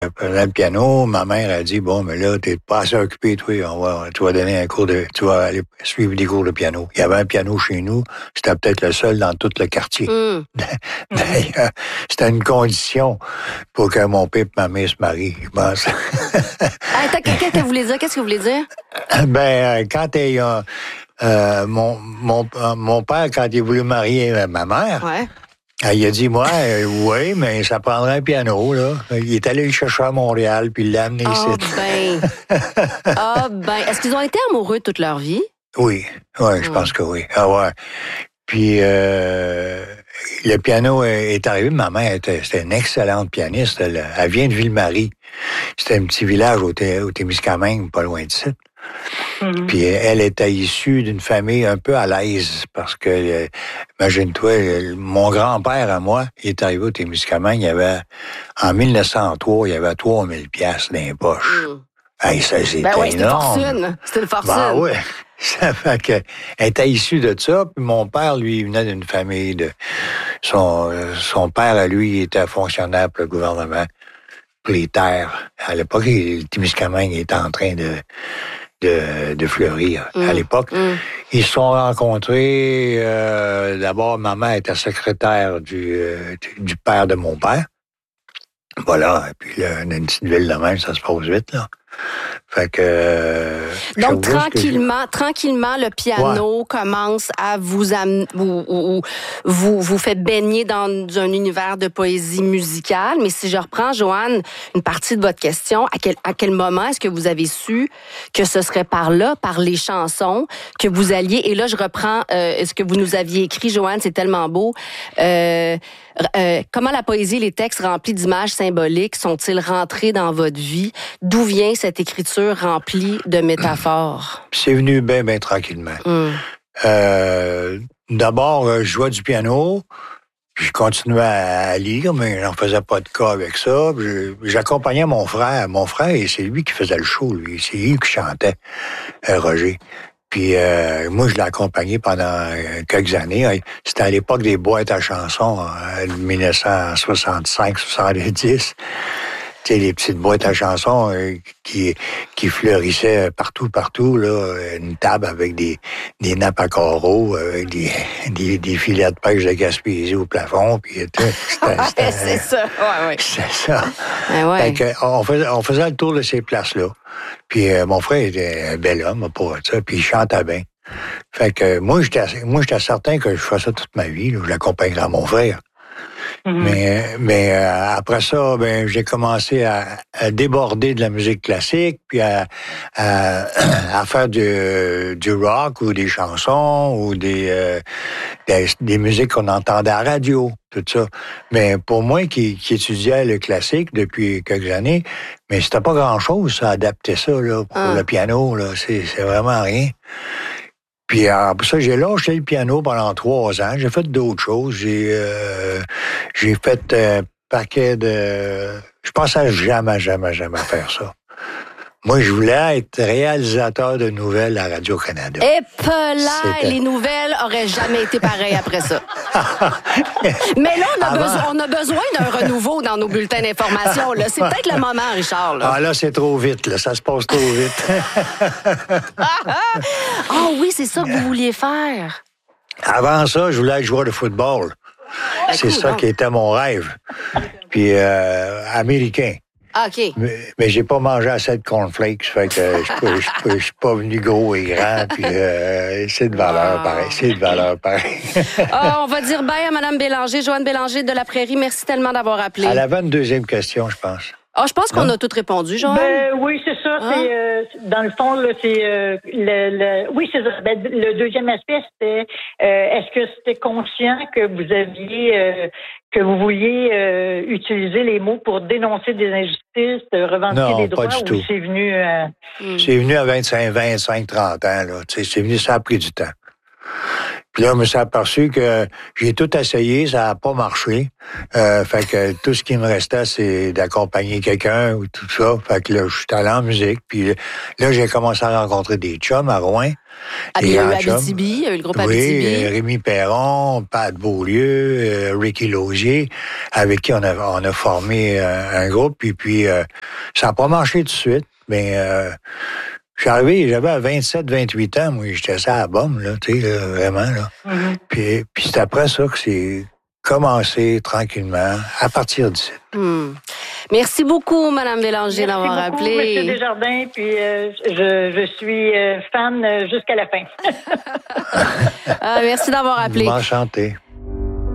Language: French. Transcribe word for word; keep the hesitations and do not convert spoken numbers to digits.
prenais le piano, ma mère a dit, bon, mais là, t'es pas assez occupé, toi, on va, tu vas donner un cours de, tu vas aller suivre des cours de piano. Il y avait un piano chez nous, c'était peut-être le seul dans tout le quartier. Mm. D'ailleurs, c'était une condition pour que mon père et ma mère se marient, je pense. Attends, qu'est-ce que vous voulez dire? Qu'est-ce que vous voulez dire? Ben, quand il y a, euh, mon, mon, mon père, quand il a voulu marier ma mère, Ouais. il a dit, moi, euh, oui, mais ça prendrait un piano, là. Il est allé le chercher à Montréal, puis il l'a amené Ah ici. ben. Ah ben. Est-ce qu'ils ont été amoureux toute leur vie? Oui, oui, je Mm. pense que oui. Ah ouais. Puis, euh, le piano est arrivé. Ma mère était, c'était une excellente pianiste. Elle, elle vient de Ville-Marie. C'était un petit village au, Té- au Témiscamingue, pas loin d'ici. Mhm. Puis elle était issue d'une famille un peu à l'aise parce que, euh, imagine-toi, euh, mon grand-père à moi, il est arrivé au Témiscamingue, il y avait, en mille neuf cent trois, il y avait trois mille piastres dans les poches. Mm. Hey, ça, c'était Ben oui, c'était une énorme. fortune. C'était une fortune. Ben oui. Ça fait que, elle était issue de ça, puis mon père, lui, il venait d'une famille de... Son, euh, son père, à lui, il était fonctionnaire pour le gouvernement, pour les terres. À l'époque, le Témiscamingue était en train de... De, de fleurir Mm. à l'époque. Mm. Ils se sont rencontrés. Euh, d'abord, ma mère était secrétaire du, euh, du, du père de mon père. Voilà. Et puis là, dans une petite ville de même, ça se passe vite, là. Fait que... Euh, Donc, j'avoue ce que tranquillement, tranquillement, le piano commence à vous amener, vous, vous, vous, vous fait baigner dans un univers de poésie musicale. Mais si je reprends, Joanne, une partie de votre question, à quel, à quel moment est-ce que vous avez su que ce serait par là, par les chansons, que vous alliez... Et là, je reprends euh, ce que vous nous aviez écrit, Joanne, c'est tellement beau. Euh, euh, comment la poésie et les textes remplis d'images symboliques sont-ils rentrés dans votre vie? D'où vient cette écriture remplie de métaphores? C'est venu bien, bien tranquillement. Mm. Euh, d'abord, je jouais du piano, puis je continuais à lire, mais j'en faisais pas de cas avec ça. Je, j'accompagnais mon frère. Mon frère, c'est lui qui faisait le show, lui. C'est lui qui chantait, euh, Roger. Puis euh, moi, je l'ai accompagné pendant quelques années. C'était à l'époque des boîtes à chansons, en dix-neuf cent soixante-cinq soixante-dix. Tu sais, les petites boîtes à chansons euh, qui, qui fleurissaient partout, partout, là. Une table avec des, des nappes à carreaux, avec des, des, des filets de pêche de Gaspésie au plafond, puis tout. C'était, Ouais, c'était, c'est ça. Ouais, ouais. c'était ça. Ouais, ouais. Fait que, on, faisait, on faisait le tour de ces places-là. Puis euh, mon frère était un bel homme, pour ça, puis il chantait bien. Fait que moi, j'étais, moi, j'étais certain que je ferais ça toute ma vie, là. Je l'accompagnerais à mon frère. Mm-hmm. Mais, mais euh, après ça, ben, j'ai commencé à, à déborder de la musique classique, puis à, à, à faire du, du rock ou des chansons ou des, euh, des, des musiques qu'on entendait à la radio, tout ça. Mais pour moi qui, qui étudiais le classique depuis quelques années, mais c'était pas grand-chose, ça, adapter ça là, pour ah. le piano, là, c'est, c'est vraiment rien. Puis après ça, j'ai lâché le piano pendant trois ans. J'ai fait d'autres choses. J'ai euh, j'ai fait un paquet de... Je pensais jamais, jamais, jamais faire ça. Moi, je voulais être réalisateur de nouvelles à Radio-Canada. Et là, les nouvelles auraient jamais été pareilles après ça. Mais là, on a, Avant... besoin, on a besoin d'un renouveau dans nos bulletins d'information. Là. C'est peut-être le moment, Richard. Là. Ah là, c'est trop vite. Là. Ça se passe trop vite. Ah oh, oui, c'est ça que vous vouliez faire. Avant ça, je voulais être joueur de football. Ben, c'est cool, ça donc. Qui était mon rêve. Puis, euh, américain. Ah, OK. Mais, mais j'ai pas mangé assez de cornflakes, fait que je suis pas venu gros et grand, puis euh, c'est de valeur wow. pareil, c'est de valeur pareil. Ah, on va dire bye à Mme Bélanger, Joanne Bélanger de La Prairie. Merci tellement d'avoir appelé. Elle avait une deuxième question, je pense. Ah, je pense qu'on non? a tout répondu, Joanne. Ben, oui, c'est ça. Ah. C'est, euh, dans le fond, là, c'est euh, le, le. Oui, c'est ça. Ben, le deuxième aspect, c'était euh, est-ce que c'était conscient que vous aviez euh, que vous vouliez euh, utiliser les mots pour dénoncer des injustices, revendiquer non, des droits, pas du ou tout. c'est venu euh... C'est venu à vingt-cinq, vingt-cinq, trente ans, là. Tu sais, c'est venu, ça a pris du temps. Puis là, je me suis aperçu que j'ai tout essayé, ça n'a pas marché. Euh, fait que tout ce qui me restait, c'est d'accompagner quelqu'un ou tout ça. Fait que là, je suis allé en musique. Puis là, j'ai commencé à rencontrer des chums à Rouen. Ah, il y a eu Abitibi, il y a eu le groupe Abitibi. Oui, Rémi Perron, Pat Beaulieu, euh, Ricky Lausier, avec qui on a, on a formé euh, un groupe. Puis, puis euh, ça n'a pas marché tout de suite, mais... Euh, je suis arrivé, j'avais vingt-sept, vingt-huit ans, moi, j'étais ça à la bombe, là, tu sais, là, vraiment, là. Mm-hmm. Puis, puis c'est après ça que c'est commencé tranquillement, à partir d'ici. Mm. Merci beaucoup, Mme Bélanger, d'avoir appelé. Merci beaucoup, M. Desjardins, puis euh, je, je suis euh, fan jusqu'à la fin. ah, merci d'avoir appelé. Enchanté.